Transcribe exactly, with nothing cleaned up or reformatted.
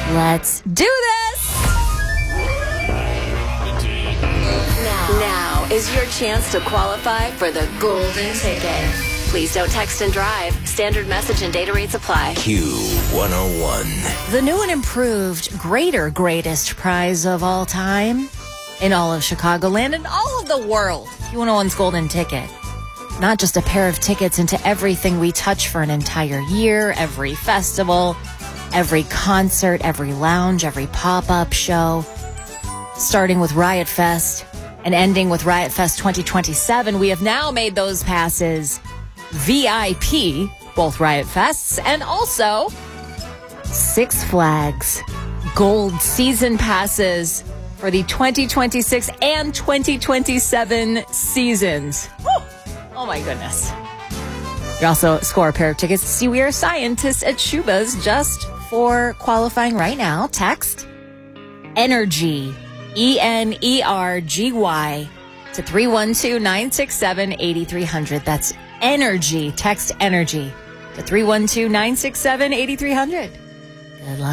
Let's do this! Now, now is your chance to qualify for the golden ticket. Please don't text and drive. Standard message and data rates apply. Q one oh one. The new and improved Greater Greatest Prize of all time in all of Chicagoland and all of the world. Q one oh one's golden ticket. Not just a pair of tickets into everything we touch for an entire year, every festival, every concert, every lounge, every pop-up show. Starting with Riot Fest and ending with Riot Fest twenty twenty-seven, we have now made those passes V I P, both Riot Fests, and also Six Flags Gold Season Passes for the twenty twenty-six and twenty twenty-seven seasons. Woo! Oh my goodness. You also score a pair of tickets to see We Are Scientists at Shuba's just for qualifying right now. Text ENERGY, E N E R G Y, to three one two, nine six seven, eight three zero zero. That's ENERGY. Text ENERGY to three one two, nine six seven, eight three zero zero. Good luck.